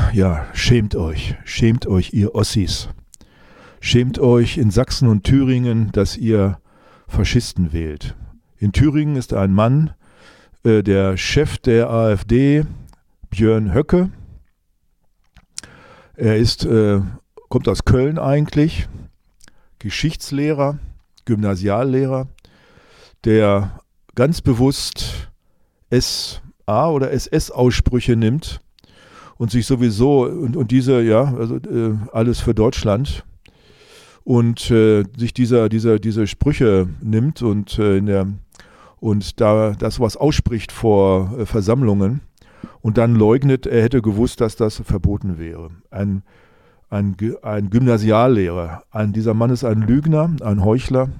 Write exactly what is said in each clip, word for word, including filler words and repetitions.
ja, schämt euch, schämt euch, ihr Ossis. Schämt euch in Sachsen und Thüringen, dass ihr Faschisten wählt. In Thüringen ist ein Mann, äh, der Chef der AfD, Björn Höcke. Er ist, äh, kommt aus Köln eigentlich, Geschichtslehrer, Gymnasiallehrer, der ganz bewusst S A- oder S S-Aussprüche nimmt und sich sowieso, und, und diese, ja, also äh, alles für Deutschland, und äh, sich dieser, dieser, diese Sprüche nimmt und, äh, in der, und da das was ausspricht vor äh, Versammlungen und dann leugnet, er hätte gewusst, dass das verboten wäre. Ein, ein, ein Gymnasiallehrer. Ein, dieser Mann ist ein Lügner, ein Heuchler.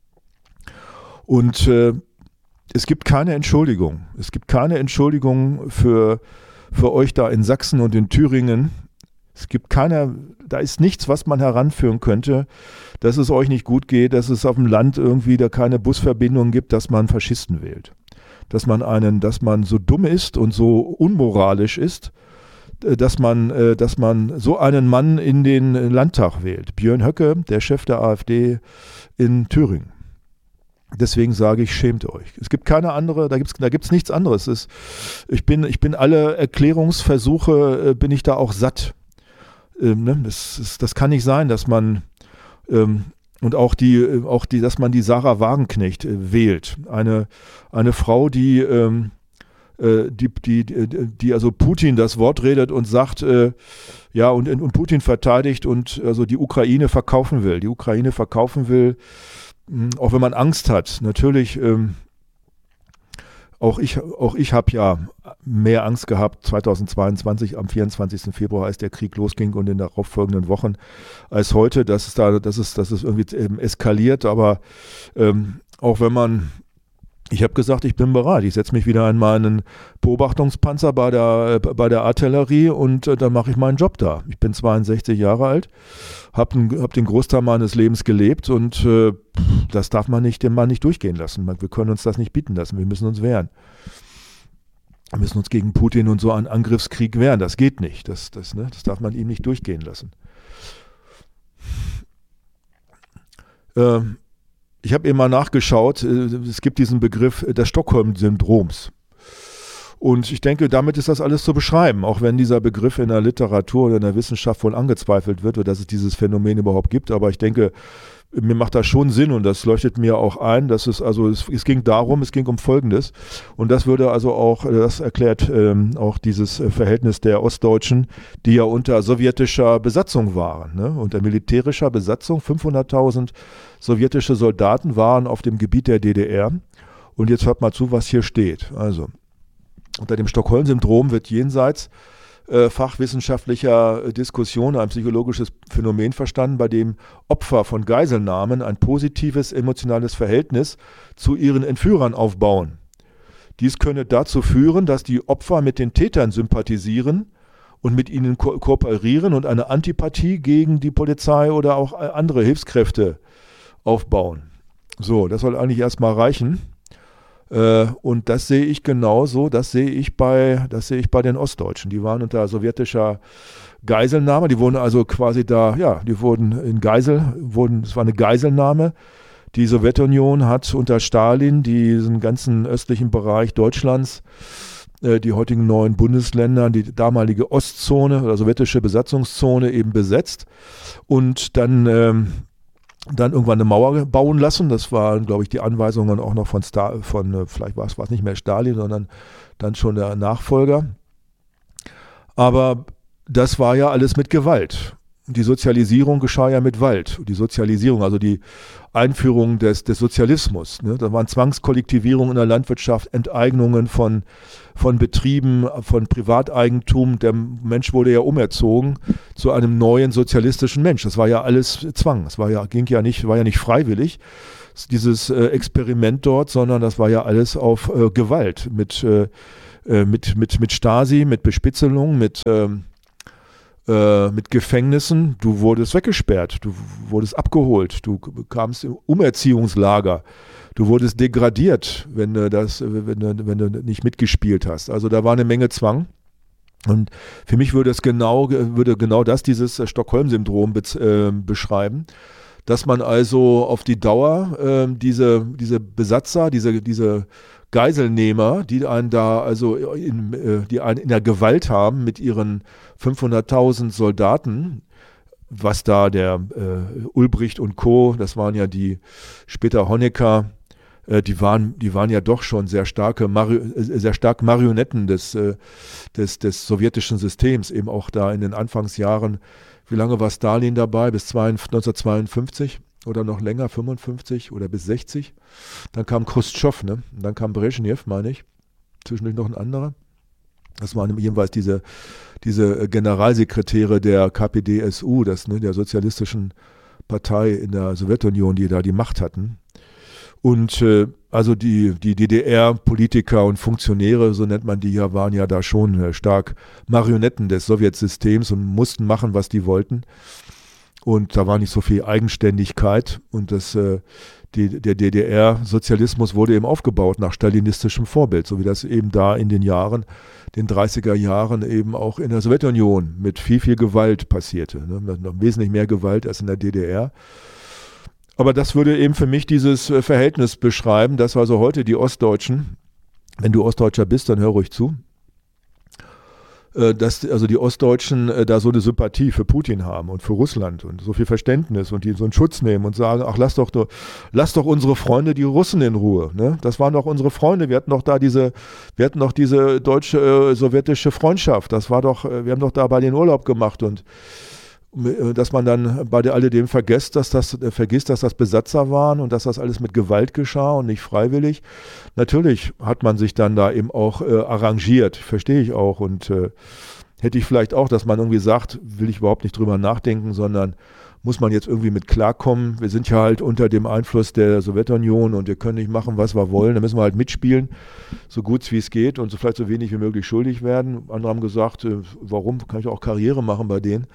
Und äh, es gibt keine Entschuldigung. Es gibt keine Entschuldigung für, für euch da in Sachsen und in Thüringen. Es gibt keine, da ist nichts, was man heranführen könnte, dass es euch nicht gut geht, dass es auf dem Land irgendwie da keine Busverbindungen gibt, dass man Faschisten wählt. Dass man einen, dass man so dumm ist und so unmoralisch ist, dass man, dass man so einen Mann in den Landtag wählt. Björn Höcke, der Chef der AfD in Thüringen. Deswegen sage ich, schämt euch. Es gibt keine andere, da gibt es da gibt's nichts anderes. Es, ich, bin, ich bin alle Erklärungsversuche, bin ich da auch satt. Ähm, ne? das, das, das kann nicht sein, dass man ähm, und auch die, auch die, dass man die Sarah Wagenknecht äh, wählt. Eine, eine Frau, die, ähm, äh, die, die, die, die also Putin das Wort redet und sagt, äh, ja, und, und Putin verteidigt und also die Ukraine verkaufen will. Die Ukraine verkaufen will, mh, auch wenn man Angst hat. Natürlich, ähm, Auch ich, auch ich habe ja mehr Angst gehabt zweitausendzweiundzwanzig am vierundzwanzigsten Februar, als der Krieg losging und in den darauffolgenden Wochen, als heute, dass es da, dass es, dass es irgendwie ähm, eskaliert. Aber ähm, auch wenn man, ich habe gesagt, ich bin bereit. Ich setze mich wieder in meinen Beobachtungspanzer bei der, äh, bei der Artillerie und äh, dann mache ich meinen Job da. Ich bin zweiundsechzig Jahre alt, habe hab den Großteil meines Lebens gelebt und äh, das darf man nicht, den Mann nicht durchgehen lassen. Wir können uns das nicht bieten lassen. Wir müssen uns wehren. Wir müssen uns gegen Putin und so einen Angriffskrieg wehren. Das geht nicht. Das, das, ne, das darf man ihm nicht durchgehen lassen. Ähm, Ich habe eben mal nachgeschaut, es gibt diesen Begriff des Stockholm-Syndroms. Und ich denke, damit ist das alles zu beschreiben, auch wenn dieser Begriff in der Literatur oder in der Wissenschaft wohl angezweifelt wird, oder dass es dieses Phänomen überhaupt gibt. Aber ich denke, mir macht das schon Sinn und das leuchtet mir auch ein, dass es also, es, es ging darum, es ging um Folgendes. Und das würde also auch, das erklärt ähm, auch dieses Verhältnis der Ostdeutschen, die ja unter sowjetischer Besatzung waren, ne? Unter militärischer Besatzung, fünfhunderttausend sowjetische Soldaten waren auf dem Gebiet der D D R. Und jetzt hört mal zu, was hier steht. Also, unter dem Stockholm-Syndrom wird jenseits äh, fachwissenschaftlicher Diskussion ein psychologisches Phänomen verstanden, bei dem Opfer von Geiselnahmen ein positives emotionales Verhältnis zu ihren Entführern aufbauen. Dies könne dazu führen, dass die Opfer mit den Tätern sympathisieren und mit ihnen ko- kooperieren und eine Antipathie gegen die Polizei oder auch andere Hilfskräfte aufbauen. So, das soll eigentlich erstmal reichen. Äh, und das sehe ich genauso, das sehe ich bei, das sehe ich bei den Ostdeutschen. Die waren unter sowjetischer Geiselnahme, die wurden also quasi da, ja, die wurden in Geisel, wurden, es war eine Geiselnahme. Die Sowjetunion hat unter Stalin diesen ganzen östlichen Bereich Deutschlands, äh, die heutigen neuen Bundesländer, die damalige Ostzone oder sowjetische Besatzungszone eben besetzt und dann ähm, dann irgendwann eine Mauer bauen lassen. Das waren, glaube ich, die Anweisungen auch noch von, Star, von vielleicht war es, war es nicht mehr Stalin, sondern dann schon der Nachfolger. Aber das war ja alles mit Gewalt. Die Sozialisierung geschah ja mit Gewalt. Die Sozialisierung, also die Einführung des, des Sozialismus. Ne? Da waren Zwangskollektivierungen in der Landwirtschaft, Enteignungen von, von Betrieben, von Privateigentum. Der Mensch wurde ja umerzogen zu einem neuen sozialistischen Mensch. Das war ja alles Zwang. Es war ja, ging ja nicht, war ja nicht freiwillig, dieses äh, Experiment dort, sondern das war ja alles auf äh, Gewalt. Mit, äh, mit, mit, mit Stasi, mit Bespitzelung, mit ähm, mit Gefängnissen, du wurdest weggesperrt, du wurdest abgeholt, du kamst im Umerziehungslager, du wurdest degradiert, wenn du, das, wenn du, wenn du nicht mitgespielt hast. Also da war eine Menge Zwang Und für mich würde es genau, würde genau das, dieses Stockholm-Syndrom be äh, beschreiben, dass man also auf die Dauer äh, diese, diese Besatzer, diese, diese Geiselnehmer, die einen da also in, äh, die einen in der Gewalt haben mit ihren fünfhunderttausend Soldaten, was da der äh, Ulbricht und Co., das waren ja die später Honecker, äh, die waren, die waren ja doch schon sehr starke, Mari äh, sehr stark Marionetten des, äh, des, des sowjetischen Systems, eben auch da in den Anfangsjahren. Wie lange war Stalin dabei? Bis neunzehnhundertzweiundfünfzig oder noch länger, fünfundfünfzig oder bis sechzig. Dann kam Chruschtschow, ne? Und dann kam Brezhnev, meine ich. Zwischendurch noch ein anderer. Das waren jedenfalls diese, diese Generalsekretäre der K P D S U, das, ne, der sozialistischen Partei in der Sowjetunion, die da die Macht hatten. Und äh, also die, die D D R-Politiker und Funktionäre, so nennt man die ja, waren ja da schon äh, stark Marionetten des Sowjetsystems und mussten machen, was die wollten. Und da war nicht so viel Eigenständigkeit. Und das, äh, die, der D D R-Sozialismus wurde eben aufgebaut nach stalinistischem Vorbild, so wie das eben da in den Jahren, den dreißiger Jahren eben auch in der Sowjetunion mit viel, viel Gewalt passierte. Ne? Noch wesentlich mehr Gewalt als in der D D R. Aber das würde eben für mich dieses Verhältnis beschreiben, dass also heute die Ostdeutschen, wenn du Ostdeutscher bist, dann hör ruhig zu, dass also die Ostdeutschen da so eine Sympathie für Putin haben und für Russland und so viel Verständnis und die so einen Schutz nehmen und sagen, ach lass doch, lass doch unsere Freunde, die Russen, in Ruhe. Ne? Das waren doch unsere Freunde, wir hatten doch da diese, wir hatten doch diese deutsche-sowjetische Freundschaft, das war doch, wir haben doch da bei den Urlaub gemacht und dass man dann bei alledem vergisst, dass das, äh, vergisst, dass das Besatzer waren und dass das alles mit Gewalt geschah und nicht freiwillig. Natürlich hat man sich dann da eben auch äh, arrangiert, verstehe ich auch. Und äh, hätte ich vielleicht auch, dass man irgendwie sagt, will ich überhaupt nicht drüber nachdenken, sondern muss man jetzt irgendwie mit klarkommen. Wir sind ja halt unter dem Einfluss der Sowjetunion und wir können nicht machen, was wir wollen. Da müssen wir halt mitspielen, so gut wie es geht und so vielleicht so wenig wie möglich schuldig werden. Andere haben gesagt, äh, warum kann ich auch Karriere machen bei denen?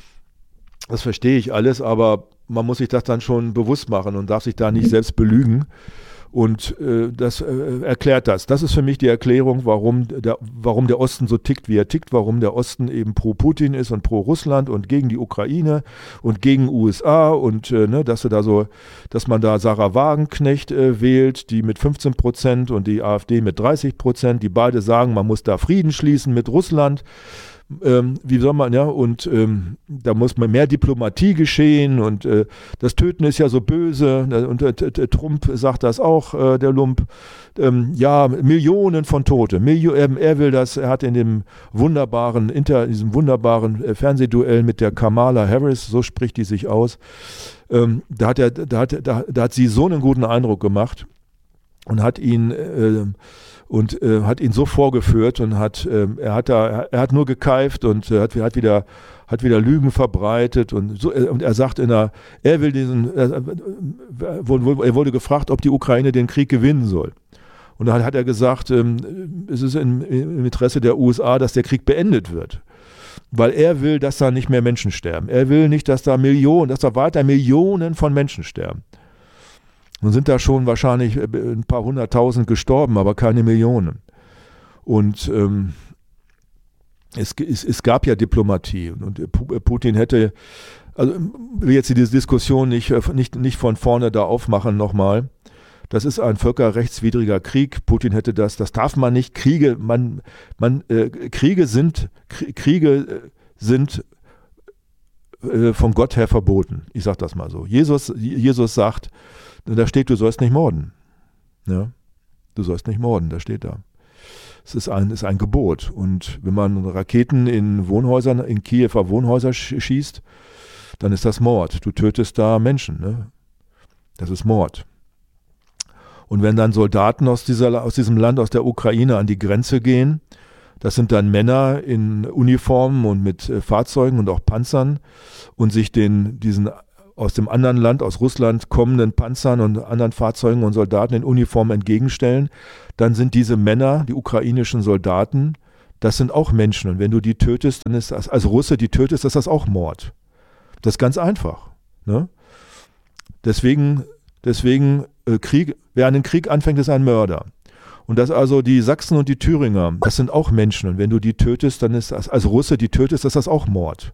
Das verstehe ich alles, aber man muss sich das dann schon bewusst machen und darf sich da nicht selbst belügen. Und äh, das äh, erklärt das. Das ist für mich die Erklärung, warum der, warum der Osten so tickt, wie er tickt, warum der Osten eben pro Putin ist und pro Russland und gegen die Ukraine und gegen U S A und äh, ne, dass du da so, dass man da Sarah Wagenknecht äh, wählt, die mit fünfzehn Prozent und die AfD mit dreißig Prozent, die beide sagen, man muss da Frieden schließen mit Russland. Ähm, wie soll man, ja, und ähm, da muss man mehr Diplomatie geschehen und äh, das Töten ist ja so böse und äh, Trump sagt das auch, äh, der Lump, ähm, ja, Millionen von Tote, Milio er, er will das, er hat in dem wunderbaren, Inter, diesem wunderbaren äh, Fernsehduell mit der Kamala Harris, so spricht die sich aus, ähm, da, hat er, da, hat, da, da hat sie so einen guten Eindruck gemacht und hat ihn äh, und äh, hat ihn so vorgeführt und hat äh, er hat da er hat nur gekeift und äh, hat, hat wieder hat wieder Lügen verbreitet und so äh, und er sagt in einer er will diesen äh, äh, er wurde gefragt, ob die Ukraine den Krieg gewinnen soll. Und dann hat er gesagt, ähm, es ist im, im Interesse der U S A, dass der Krieg beendet wird. Weil er will, dass da nicht mehr Menschen sterben. Er will nicht, dass da Millionen, dass da weiter Millionen von Menschen sterben. Nun sind da schon wahrscheinlich ein paar hunderttausend gestorben, aber keine Millionen. Und ähm, es, es, es gab ja Diplomatie. Und Putin hätte, also will jetzt diese Diskussion nicht, nicht, nicht von vorne da aufmachen nochmal. Das ist ein völkerrechtswidriger Krieg. Putin hätte das, das darf man nicht. Kriege, man, man, äh, Kriege sind, Kriege sind äh, von Gott her verboten. Ich sage das mal so. Jesus, Jesus sagt, da steht, du sollst nicht morden. Ja? Du sollst nicht morden, da steht da. Es ist ein, ist ein Gebot. Und wenn man Raketen in Wohnhäusern, in Kiewer Wohnhäuser schießt, dann ist das Mord. Du tötest da Menschen. Ne? Das ist Mord. Und wenn dann Soldaten aus, dieser, aus diesem Land, aus der Ukraine an die Grenze gehen, das sind dann Männer in Uniformen und mit äh, Fahrzeugen und auch Panzern und sich den, diesen aus dem anderen Land, aus Russland kommenden Panzern und anderen Fahrzeugen und Soldaten in Uniform entgegenstellen, dann sind diese Männer, die ukrainischen Soldaten, das sind auch Menschen. Und wenn du die tötest, dann ist das, als Russe die tötest, ist das auch Mord. Das ist ganz einfach. Ne? Deswegen, deswegen äh, Krieg, wer einen Krieg anfängt, ist ein Mörder. Und dass also die Sachsen und die Thüringer, das sind auch Menschen. Und wenn du die tötest, dann ist das, als Russe die tötest, ist das auch Mord.